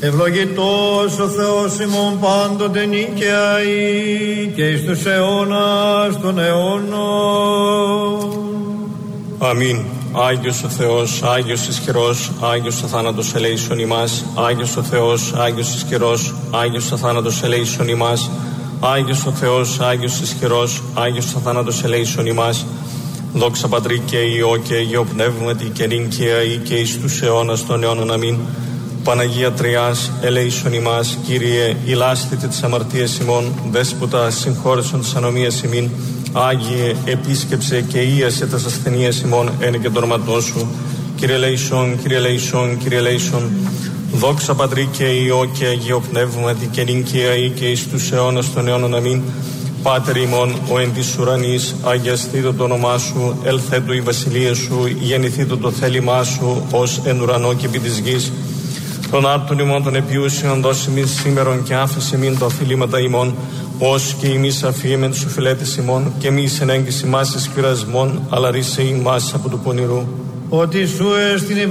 Ευλογητός ο Θεός ημών πάντοτε νίκαιαη και εις τους αιώνας των αιώνων. Αμήν. Άγιος ο Θεός, Άγιος ισχυρός, Άγιος αθάνατος ελέησον ημάς. Άγιος ο Θεός, Άγιος ισχυρός, Άγιος αθάνατος ελέησον ημάς. Άγιος ο Θεός, Άγιος ισχυρός, Άγιος αθάνατος ελέησον ημάς. Δόξα Πατρί και Υιό και Αγίο Πνεύματι και νυν και αεί και εις τους αιώνας των αιώνων. Αμήν. Παναγία Τριάς, ελέησον ημάς. Κύριε, ηλάσθητε τις αμαρτίες ημών. Δέσποτα, συγχώρεσον τις ανομίες ημίν. Άγιε, επίσκεψε και ίασε τας ασθενείες ημών εν και το όνοματό σου. Κύριε ελέησον, Κύριε ελέησον, Κύριε ελέησον. Δόξα Πατρί και Υιό και Αγίο Πνεύματι και νυν και αεί και εις τους αιώνας των αιώνων. Αμήν. Πάτερ ημών, ο εν της ουρανής, αγιαστήτω το όνομά σου, ελθέτω η βασιλεία σου, γεννηθήτω το θέλημά σου, ως εν ουρανό και επί της γης. Τον άρτον ημών των επιούσιων δώσει ημίν σήμερον και άφησε ημίν τα οφειλήματα ημών, ως και ημείς αφήμεν τους οφειλέτες ημών, και μη εν έγκυση μας εις πειρασμών, αλλά ρίσε ημάς από του πονηρού. Ότι σου εστιν